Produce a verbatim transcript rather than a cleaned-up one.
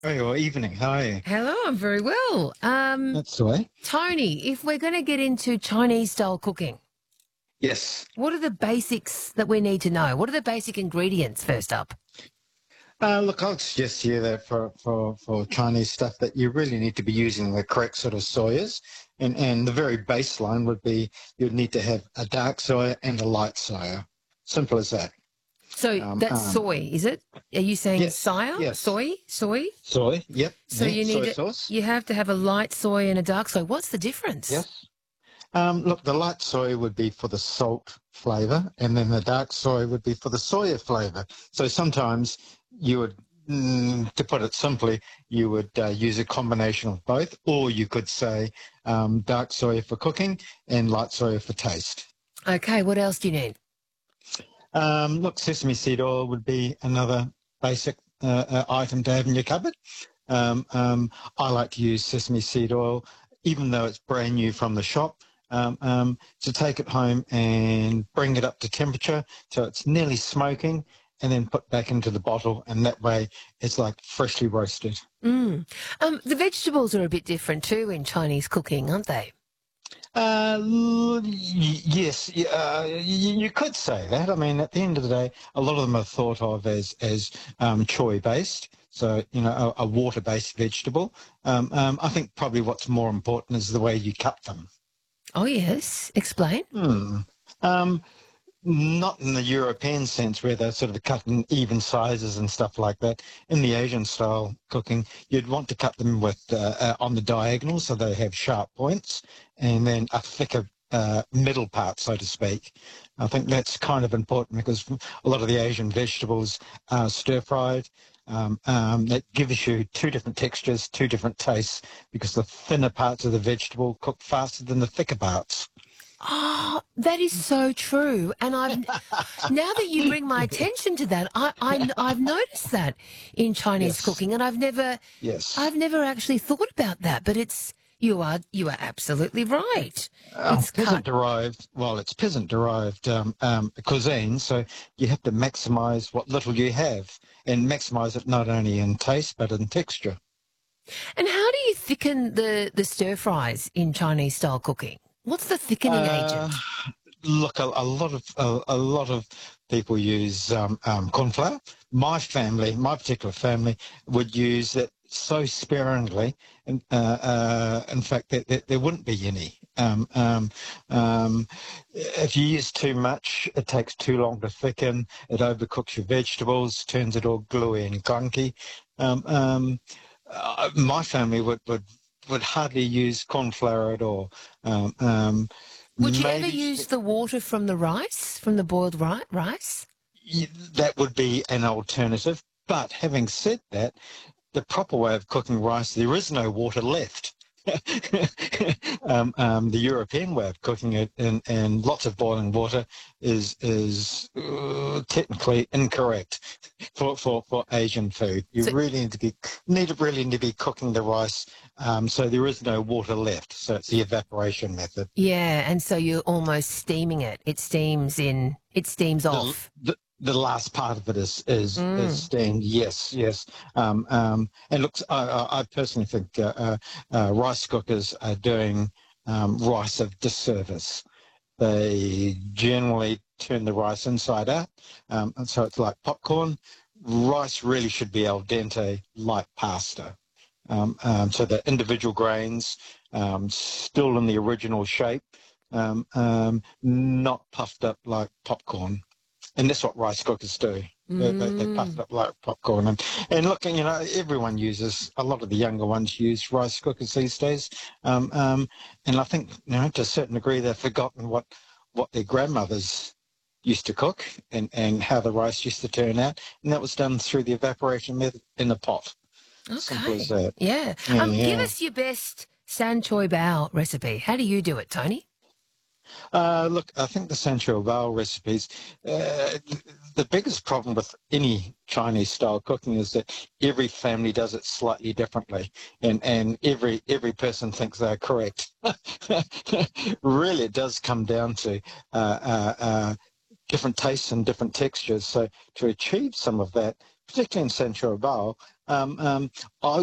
Hey, well, evening. How are you? Hello, I'm very well. Um, That's the way. Tony, if we're going to get into Chinese style cooking, Yes. what are the basics that we need to know? What are the basic ingredients first up? Uh, look, I'll suggest here that for, for, for Chinese stuff that you really need to be using the correct sort of soyas. And, and the very baseline would be you'd need to have a dark soya and a light soya. Simple as that. So Um, that's um, soy, is it? Are you saying yes, soya? yes. Soy? Soy? Soy, yep, So yeah, you need soy to, sauce, you have to have a light soy and a dark soy. What's the difference? yes. Um, look, the light soy would be for the salt flavour, and then the dark soy would be for the soya flavour. So sometimes you would, mm, to put it simply, you would uh, use a combination of both, or you could say um, dark soya for cooking and light soya for taste. Okay, what else do you need? Um, look, sesame seed oil would be another basic uh, uh, item to have in your cupboard. Um, um, I like to use sesame seed oil, even though it's brand new from the shop, um, um, to take it home and bring it up to temperature so it's nearly smoking, and then put back into the bottle, and that way it's like freshly roasted. Mm. Um, the vegetables are a bit different too in Chinese cooking, aren't they? Uh, l- y- yes, y- uh, y- you could say that. I mean, at the end of the day, a lot of them are thought of as as um, choy based, so you know, a, a water based vegetable. Um, um, I think probably what's more important is the way you cut them. Oh, yes. Explain. Hmm. Um, Not in the European sense where they're sort of cut in even sizes and stuff like that. In the Asian style cooking, you'd want to cut them with uh, uh, on the diagonal so they have sharp points, and then a thicker uh, middle part, so to speak. I think that's kind of important because a lot of the Asian vegetables are stir fried. Um, um, that gives you two different textures, two different tastes, because the thinner parts of the vegetable cook faster than the thicker parts. Oh, that is so true. And I've now that you bring my attention to that, I, I I've noticed that in Chinese Yes, cooking, and I've never yes. I've never actually thought about that. But it's you are you are absolutely right. Oh, It's cut. peasant derived, well, it's peasant derived um, um, cuisine, so you have to maximize what little you have and maximize it not only in taste but in texture. And how do you thicken the the stir fries in Chinese style cooking? What's the thickening Uh, agent? Look, a, a lot of a, a lot of people use um, um, corn flour. My family, my particular family, would use it so sparingly, and uh, uh, in fact, that there, there wouldn't be any. Um, um, um, if you use too much, it takes too long to thicken. It overcooks your vegetables, turns it all gluey and clunky. Um, um, uh, my family would, would would hardly use corn flour at all. Um, um, Would you ever maybe use the water from the rice, from the boiled ri- rice? y- that would be an alternative. But having said that, the proper way of cooking rice, there is no water left. um, um, the European way of cooking it and, and lots of boiling water is is uh, technically incorrect for, for, for Asian food. You So really need to be need to really need to be cooking the rice, um, so there is no water left. So it's the evaporation method. yeah, and so you're almost steaming it. It steams in. It steams the off. the the last part of it is is is Mm. steamed. Yes, yes. Um, um, and looks, I, I I personally think uh, uh, uh, rice cookers are doing um, rice a disservice. They generally turn the rice inside out, um, and so it's like popcorn. Rice really should be al dente, like pasta. Um, um, so the individual grains um, still in the original shape, um, um, not puffed up like popcorn. And that's what rice cookers do. They, they, they puff it Mm. up like popcorn. And, and look, you know, everyone uses, a lot of the younger ones use rice cookers these days. Um, um, and I think, you know, to a certain degree, they've forgotten what, what their grandmothers used to cook and, and how the rice used to turn out. And that was done through the evaporation method in a pot. Simple as Okay. that. Yeah. Yeah, Um, give yeah. us your best san choy bao recipe. How do you do it, Tony? Uh, look, I think the Sancho Val recipes, uh, the biggest problem with any Chinese style cooking is that every family does it slightly differently, and, and every every person thinks they're correct. Really, it does come down to uh, uh, uh, different tastes and different textures. So to achieve some of that, particularly in Sancho Val, um, um, I